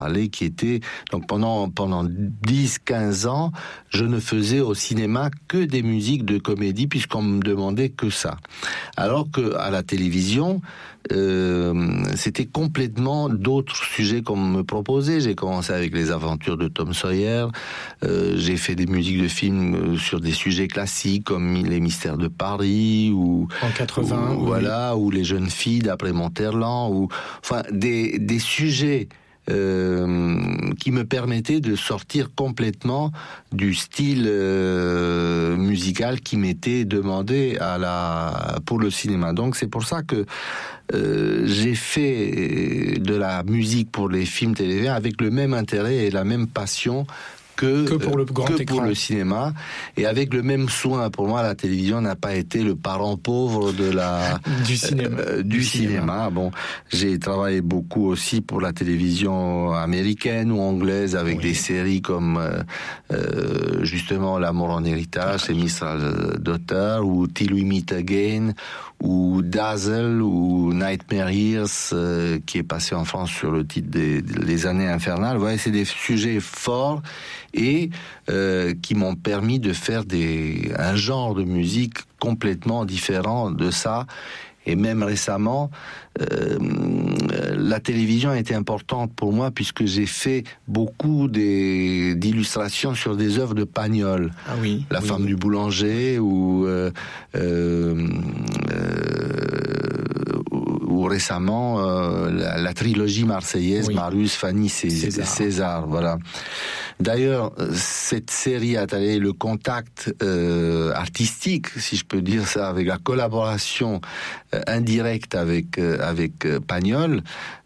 qui était donc pendant 10-15 ans, je ne faisais au cinéma que des musiques de comédie puisqu'on me demandait que ça. Alors que à la télévision, c'était complètement d'autres sujets qu'on me proposait. J'ai commencé avec les aventures de Tom Sawyer, j'ai fait des musiques de films sur des sujets classiques comme Les Mystères de Paris ou en 80, voilà, ou Les Jeunes Filles d'après Monterland, ou enfin des sujets qui me permettait de sortir complètement du style musical qui m'était demandé pour le cinéma. Donc c'est pour ça que j'ai fait de la musique pour les films télévisés avec le même intérêt et la même passion que pour le grand écran, pour le cinéma, et avec le même soin. Pour moi, la télévision n'a pas été le parent pauvre de du cinéma. Bon, j'ai travaillé beaucoup aussi pour la télévision américaine ou anglaise avec des séries comme justement L'amour en héritage, c'est Mistral Daughter, ou Till We Meet Again, ou Dazzle, ou Nightmare Years, qui est passé en France sur le titre des années infernales. Vous voyez, c'est des sujets forts et qui m'ont permis de faire un genre de musique complètement différent de ça. Et même récemment, la télévision a été importante pour moi puisque j'ai fait beaucoup d'illustrations sur des œuvres de Pagnol. Ah oui. La femme du boulanger ou récemment la trilogie marseillaise, Marius, Fanny, César. Voilà. D'ailleurs, cette série a allé le contact artistique, si je peux dire ça, avec la collaboration indirecte avec Pagnol,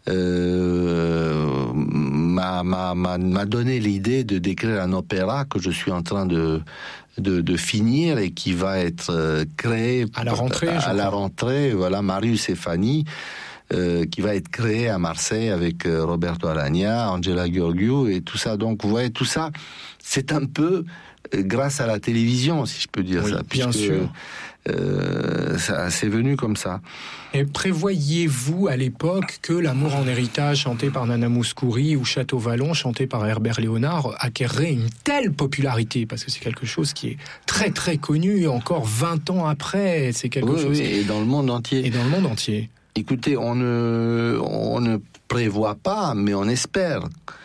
m'a donné l'idée de d'écrire un opéra que je suis en train de finir et qui va être créé à la rentrée. Voilà, Marius et Fanny, qui va être créé à Marseille avec Roberto Alagna, Angela Gheorghiu et tout ça. Donc vous voyez, tout ça, c'est un peu grâce à la télévision, si je peux dire ça. Bien sûr. Ça, c'est venu comme ça. Et prévoyez-vous à l'époque que L'amour en héritage, chanté par Nana Mouskouri, ou Château Vallon, chanté par Herbert Léonard, acquerrait une telle popularité? Parce que c'est quelque chose qui est très très connu, encore 20 ans après, c'est quelque chose... Oui, et dans le monde entier. Écoutez, on ne prévoit pas, mais on espère.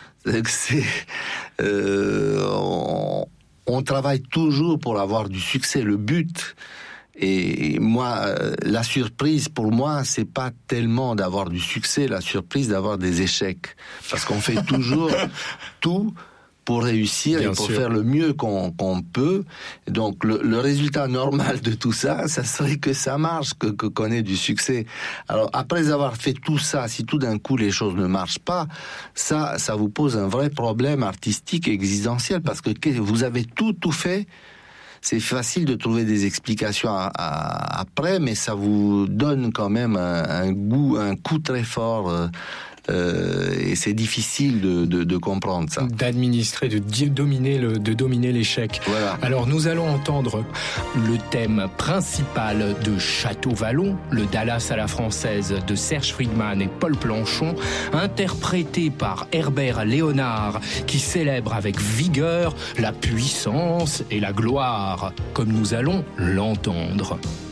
On travaille toujours pour avoir du succès. Le but... Et moi, la surprise pour moi, c'est pas tellement d'avoir du succès, la surprise d'avoir des échecs, parce qu'on fait toujours tout pour réussir et pour faire le mieux qu'on peut. Donc le résultat normal de tout ça, ça serait que ça marche, qu'on ait du succès. Alors après avoir fait tout ça, si tout d'un coup les choses ne marchent pas, ça vous pose un vrai problème artistique et existentiel, parce que vous avez tout fait. C'est facile de trouver des explications après, mais ça vous donne quand même un coup très fort. Et c'est difficile de comprendre ça. D'administrer, de dominer l'échec. Voilà. Alors nous allons entendre le thème principal de Château Vallon, le Dallas à la française de Serge Friedman et Paul Planchon, interprété par Herbert Léonard, qui célèbre avec vigueur la puissance et la gloire, comme nous allons l'entendre.